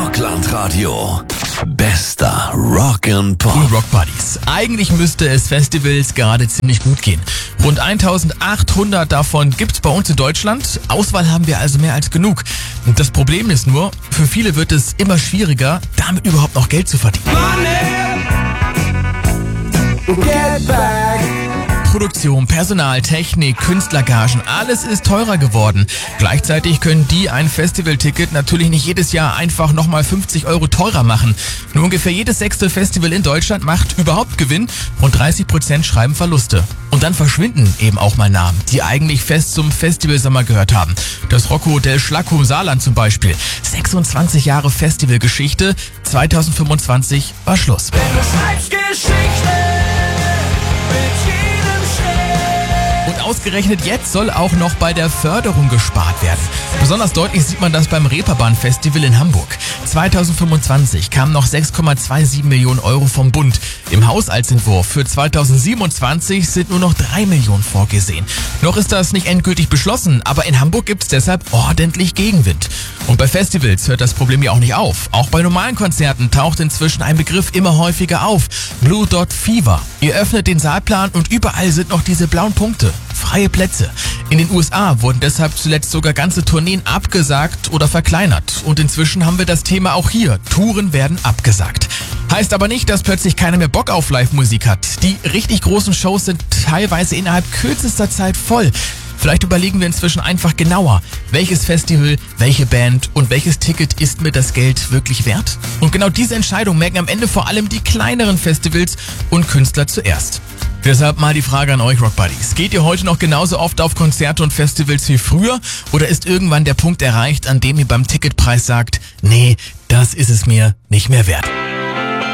Rockland-Radio. Bester Rock'n'Pop. Rock Buddies. Eigentlich müsste es Festivals gerade ziemlich gut gehen. Rund 1800 davon gibt's bei uns in Deutschland. Auswahl haben wir also mehr als genug. Und das Problem ist nur, für viele wird es immer schwieriger, damit überhaupt noch Geld zu verdienen. Get back. Produktion, Personal, Technik, Künstlergagen, alles ist teurer geworden. Gleichzeitig können die ein Festivalticket natürlich nicht jedes Jahr einfach nochmal 50 € teurer machen. Nur ungefähr jedes 6. Festival in Deutschland macht überhaupt Gewinn und 30% schreiben Verluste. Und dann verschwinden eben auch mal Namen, die eigentlich fest zum Festivalsommer gehört haben. Das Rockhotel Schlackum Saarland zum Beispiel. 26 Jahre Festivalgeschichte, 2025 war Schluss. Wenn du schreibst Geschichte mit jedem Schritt. Und ausgerechnet jetzt soll auch noch bei der Förderung gespart werden. Besonders deutlich sieht man das beim Reeperbahn-Festival in Hamburg. 2025 kamen noch 6,27 Millionen € vom Bund. Im Haushaltsentwurf für 2027 sind nur noch 3 Millionen vorgesehen. Noch ist das nicht endgültig beschlossen, aber in Hamburg gibt es deshalb ordentlich Gegenwind. Und bei Festivals hört das Problem ja auch nicht auf. Auch bei normalen Konzerten taucht inzwischen ein Begriff immer häufiger auf. Blue Dot Fever. Ihr öffnet den Saalplan und überall sind noch diese blauen Punkte. Freie Plätze. In den USA wurden deshalb zuletzt sogar ganze Tourneen abgesagt oder verkleinert. Und inzwischen haben wir das Thema auch hier. Touren werden abgesagt. Heißt aber nicht, dass plötzlich keiner mehr Bock auf Live-Musik hat. Die richtig großen Shows sind teilweise innerhalb kürzester Zeit voll. Vielleicht überlegen wir inzwischen einfach genauer, welches Festival, welche Band und welches Ticket ist mir das Geld wirklich wert? Und genau diese Entscheidung merken am Ende vor allem die kleineren Festivals und Künstler zuerst. Deshalb mal die Frage an euch, Rock Buddies. Geht ihr heute noch genauso oft auf Konzerte und Festivals wie früher? Oder ist irgendwann der Punkt erreicht, an dem ihr beim Ticketpreis sagt, nee, das ist es mir nicht mehr wert?